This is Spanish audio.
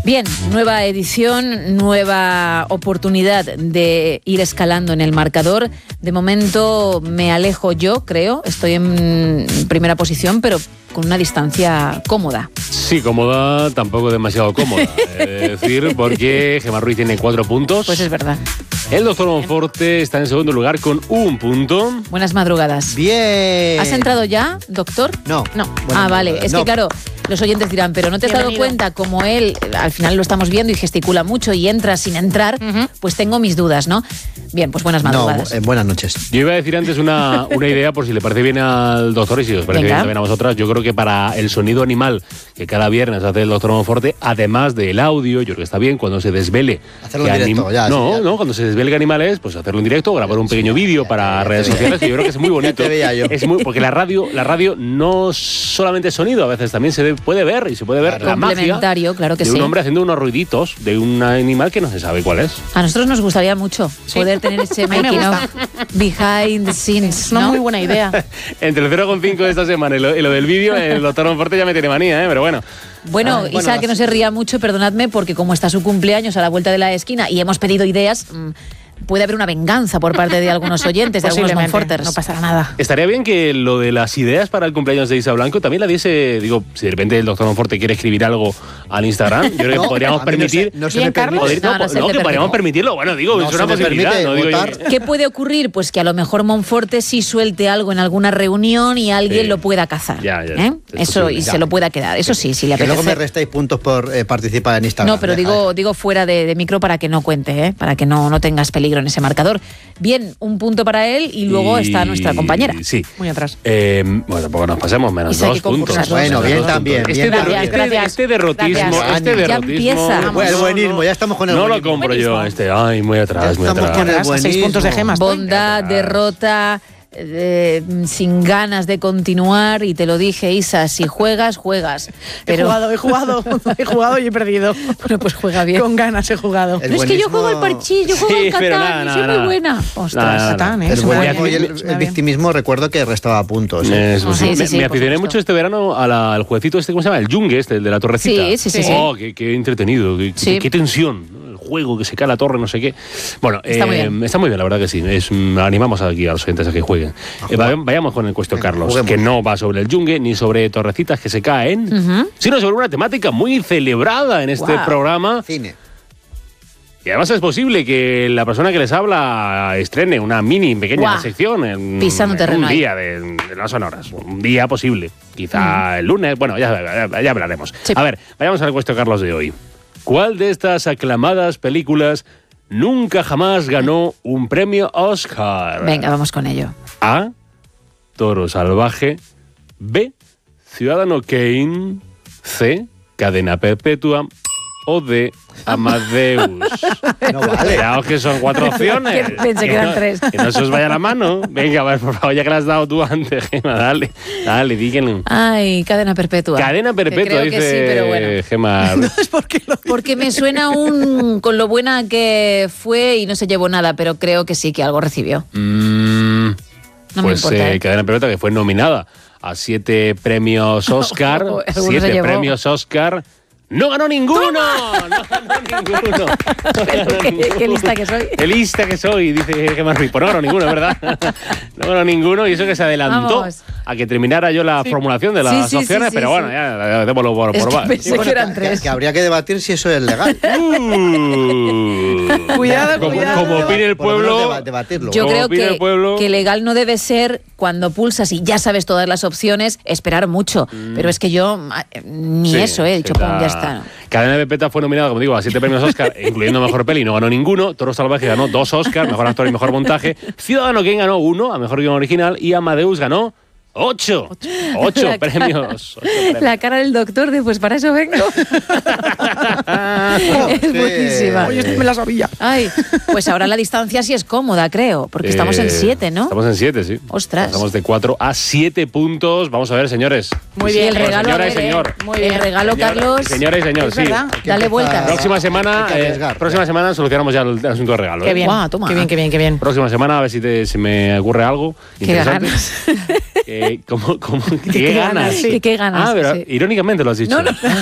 Bien, nueva edición, nueva oportunidad de ir escalando en el marcador. De momento me alejo yo, creo. Estoy en primera posición, pero con una distancia cómoda. Sí, cómoda, tampoco demasiado cómoda. Es decir, porque Gemma Ruiz tiene 4 puntos. Pues es verdad. El doctor Monforte está en segundo lugar con 1 punto. Buenas madrugadas. Bien. ¿Has entrado ya, doctor? No. Vale. Es que claro, los oyentes dirán, pero ¿no te has dado cuenta como él, al final lo estamos viendo y gesticula mucho y entra sin entrar? Pues tengo mis dudas, ¿no? Bien, pues buenas madrugadas. No, buenas noches. Yo iba a decir antes una idea, por si le parece bien al doctor y si os parece bien también a vosotras. Yo creo que para el sonido animal que cada viernes hace el doctor Monforte, además del audio, yo creo que está bien cuando se desvele. Hacerlo en directo, ya. No, cuando se desvele qué animal es, pues hacerlo en directo, grabar un pequeño vídeo para redes sociales, que yo creo que es muy bonito. Ya te veía yo. Porque la radio no solamente es sonido, a veces también se puede ver y se puede ver la magia complementario, claro que de sí. un hombre haciendo unos ruiditos de un animal que no se sabe cuál es. A nosotros nos gustaría mucho poder tener ese making of behind the scenes, ¿no? Una muy buena idea. Entre el 0,5 de esta semana y lo del vídeo, el doctor Monforte ya me tiene manía, pero bueno. Bueno, Isa, que no se ría mucho, perdonadme, porque como está su cumpleaños a la vuelta de la esquina y hemos pedido ideas, puede haber una venganza por parte de algunos oyentes, de algunos Monforters. No pasará nada. Estaría bien que lo de las ideas para el cumpleaños de Isa Blanco también la diese, digo, si de repente el doctor Monforte quiere escribir algo al Instagram, yo creo que podríamos permitir... No se me permite. Que podríamos permitirlo, bueno, digo, No es una se me posibilidad. permite No digo yo votar. ¿Qué puede ocurrir? Pues que a lo mejor Monforte sí suelte algo en alguna reunión y alguien lo pueda cazar. Eso, y se lo pueda quedar. Eso sí, si le Que apetece. luego me restáis puntos por participar en Instagram. No, pero digo fuera de micro para que no cuente, para que no tengas peligro en ese marcador. Bien, 1 punto para él y luego está nuestra compañera. Sí. Muy atrás. Bueno, tampoco nos pasemos, menos Isa, 2 hay que concursar. puntos. Bueno, bien Menos 2 también. puntos. Bien, gracias. Este derrotismo, Gracias. Ya empieza. El buenismo, ya estamos con el no buenismo. lo compro yo, ay, muy atrás, muy Estamos atrás. con el A 6 buenismo. puntos de Gemas. Bondad, derrota, sin ganas de continuar, y te lo dije, Isa, si juegas, juegas. Pero He jugado y he perdido. bueno, pues juega bien. Con ganas he jugado. El No, es que yo buenismo- juego al parchís, yo juego Sí, al pero Catán, nada, soy nada. muy buena. Ostras. Catán, El Se buenismo me y da el bien. victimismo, recuerdo que restaba puntos. Sí, Sí, me por aficioné supuesto. mucho este verano al jueguecito este, ¿cómo se llama? El Yungue, el de la torrecita. Sí. Oh, qué entretenido, Sí. qué tensión, ¿no? El juego, que se cae la torre, no sé qué. Bueno, Está muy bien. está muy bien, la verdad que sí. Animamos aquí a los oyentes a que jueguen. Vayamos con el cuestión, Carlos, juguemos. que no va sobre el Yungue ni sobre torrecitas que se caen, sino sobre una temática muy celebrada en este Wow. programa. Cine. Y además es posible que la persona que les habla estrene una pequeña Guau. sección en Pisando terreno un ahí. día de las sonoras. Un día posible. Quizá el lunes. Bueno, ya hablaremos. Sí. A ver, vayamos al cuestión, Carlos, de hoy. ¿Cuál de estas aclamadas películas nunca jamás ganó un premio Oscar? Venga, vamos con ello. A. Toro Salvaje. B. Ciudadano Kane. C. Cadena Perpetua. O D. Amadeus. No vale. Cuidado, que son 4 opciones. Que pensé que eran 3. Que no se os vaya la mano. Venga, a ver, por favor, ya que la has dado tú antes, Gemma, dale, díganlo. Ay, cadena perpetua. Cadena Que perpetua, creo dice que sí, pero bueno. Gemma. ¿Sabes por qué lo digo? Porque me suena con lo buena que fue y no se llevó nada, pero creo que sí, que algo recibió. No me Pues importa, ¿eh? Cadena Perpetua, que fue nominada a 7 premios Oscar. Algunos se 7 llevó. premios Oscar. ¡No ganó ninguno! ¡No ganó ninguno! Qué lista que soy. ¡Qué lista que soy! Dice Gemma Ruiz. Pues no ganó ninguno, ¿verdad? No ganó ninguno, y eso que se adelantó Vamos. a que terminara yo la formulación de las Sí, opciones, sí, pero sí, bueno, sí. ya démoslo por Es que mal. pensé que eran 3. Que habría que debatir si eso es legal. Cuidado, como cuidado. opine el Por lo menos pueblo. debatirlo. Yo Como creo opina el pueblo. que legal no debe ser cuando pulsas y ya sabes todas las opciones, esperar mucho. Pero es que yo ni Sí, eso he dicho, sí, pum, ya está. Cadena Perpetua fue nominada, como digo, a 7 premios Oscar, incluyendo Mejor Peli, no ganó ninguno. Toro Salvaje ganó 2 Oscar, Mejor Actor y Mejor Montaje. Ciudadano Kane ganó 1, a Mejor Guión Original, y Amadeus ganó 8 premios. La cara del doctor de, pues para eso vengo. Es buenísima. Oye, esto me la sabía. Ay, pues ahora la distancia sí es cómoda, creo, porque estamos en 7, ¿no? Estamos en 7, sí. Ostras. Pasamos de 4 a 7 puntos. Vamos a ver, señores. Muy Sí, bien. el regalo, Señora a y ver, señor. Muy bien. El regalo, Señora- Carlos. Señora y señor, Es sí. verdad. Hay que Dale empezar- vueltas. Próxima semana, hay que arriesgar. próxima semana solucionamos ya el asunto de regalo. Qué bien. Guau, toma. Qué bien, qué bien, qué bien. Próxima semana, a ver si se me ocurre algo Qué interesante. ganas. ¿Cómo? ¿Qué ganas? Sí. Qué ganas, Ah, pero sí. irónicamente lo has dicho. No, no.